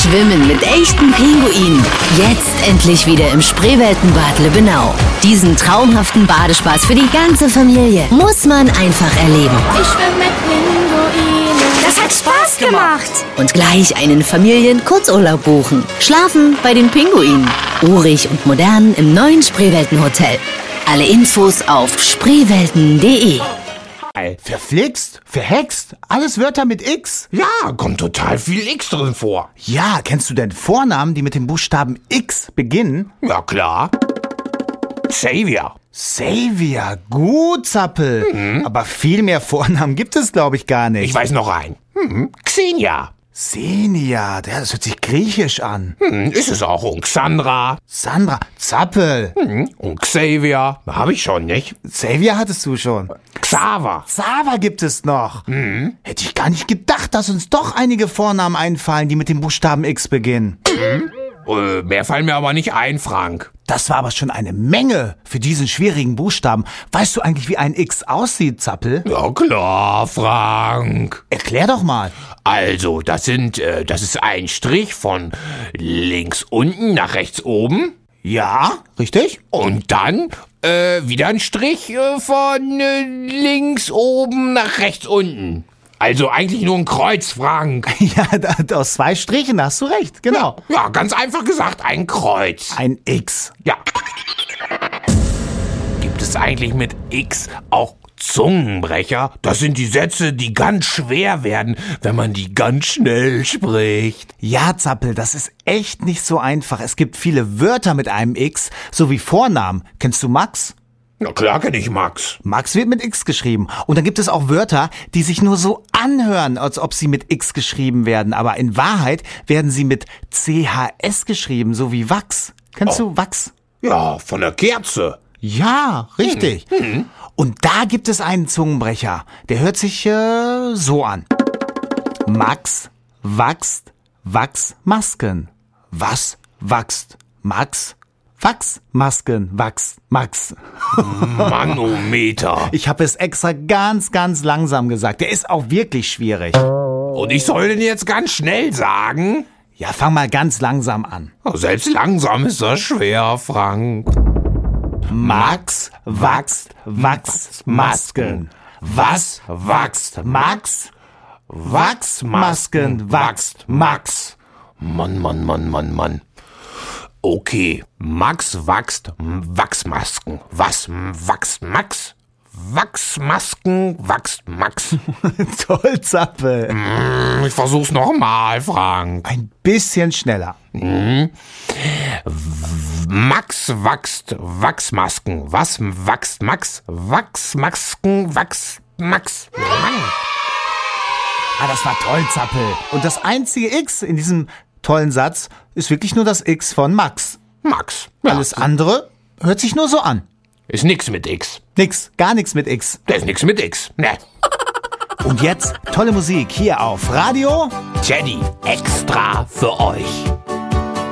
Schwimmen mit echten Pinguinen. Jetzt endlich wieder im Spreeweltenbad Lübbenau. Diesen traumhaften Badespaß für die ganze Familie muss man einfach erleben. Ich schwimme mit Pinguinen. Das hat Spaß gemacht. Und gleich einen Familien-Kurzurlaub buchen. Schlafen bei den Pinguinen. Urig und modern im neuen Spreeweltenhotel. Alle Infos auf spreewelten.de. Verflixt, verhext, alles Wörter mit X. Ja, kommt total viel X drin vor. Ja, kennst du denn Vornamen, die mit dem Buchstaben X beginnen? Ja, klar. Xavier. Xavier, gut, Zappel. Aber viel mehr Vornamen gibt es, glaube ich, gar nicht. Ich weiß noch einen. Xenia. Xenia, das hört sich griechisch an. Ist es auch. Und Xandra. Sandra, Zappel. Und Xavier. Habe ich schon, nicht? Xavier hattest du schon. Xaver. Xaver gibt es noch. Hätte ich gar nicht gedacht, dass uns doch einige Vornamen einfallen, die mit dem Buchstaben X beginnen. Mehr fallen mir aber nicht ein, Frank. Das war aber schon eine Menge für diesen schwierigen Buchstaben. Weißt du eigentlich, wie ein X aussieht, Zappel? Ja klar, Frank. Erklär doch mal. Also, das ist ein Strich von links unten nach rechts oben. Ja, richtig? Und dann wieder ein Strich von links oben nach rechts unten. Also eigentlich nur ein Kreuz, Frank. Ja, aus 2 Strichen hast du recht, genau. Ja, ganz einfach gesagt, ein Kreuz. Ein X. Ja. Gibt es eigentlich mit X auch Zungenbrecher? Das sind die Sätze, die ganz schwer werden, wenn man die ganz schnell spricht. Ja, Zappel, das ist echt nicht so einfach. Es gibt viele Wörter mit einem X, sowie Vornamen. Kennst du Max? Na klar kenne ich Max. Max wird mit X geschrieben. Und dann gibt es auch Wörter, die sich nur so anhören, als ob sie mit X geschrieben werden. Aber in Wahrheit werden sie mit CHS geschrieben, so wie Wachs. Kennst du Wachs? Ja, von der Kerze. Ja, richtig. Und da gibt es einen Zungenbrecher. Der hört sich so an. Max wachst Wachsmasken. Was wachst Max? Wachsmasken wachst Max. Manometer. Ich habe es extra ganz, ganz langsam gesagt. Der ist auch wirklich schwierig. Und ich soll den jetzt ganz schnell sagen? Ja, fang mal ganz langsam an. Selbst langsam ist das schwer, Frank. Max wachst Wachsmasken. Was wachst Max? Wachsmasken wachst Max. Mann. Okay, Max wächst Wachsmasken. Was wächst Max? Wachsmasken wächst Max. Toll, Zappel. Ich versuch's nochmal, Frank. Ein bisschen schneller. Max wächst Wachsmasken. Was wächst Max? Wachsmasken wächst Max. Mann. Das war toll, Zappel. Und das einzige X in diesem tollen Satz ist wirklich nur das X von Max. Max. Ja. Alles andere hört sich nur so an. Ist nix mit X. Gar nichts mit X. Da ist nix mit X. Ne. Und jetzt tolle Musik hier auf Radio Teddy, extra für euch.